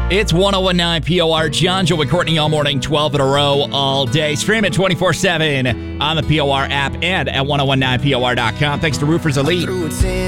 It's 1019 POR. John, Joe, and Courtney all morning, 12 in a row, all day. Stream it 24/7 on the POR app and at 1019POR.com. Thanks to Roofers Elite.